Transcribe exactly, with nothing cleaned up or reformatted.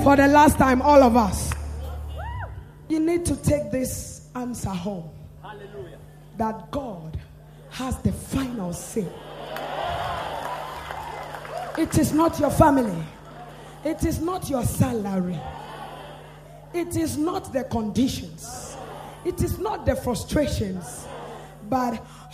For the last time, all of us. You need to take this answer home. Hallelujah. That God has the final say. It is not your family. It is not your salary. It is not the conditions. It is not the frustrations. But